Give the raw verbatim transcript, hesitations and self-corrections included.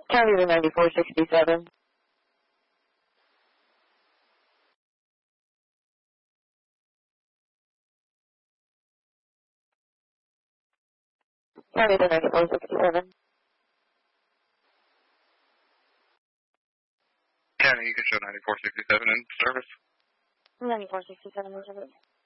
County to ninety-four sixty-seven. County to ninety-four sixty-seven. County, you can show ninety-four sixty-seven in service. ninety-four sixty-seven in service.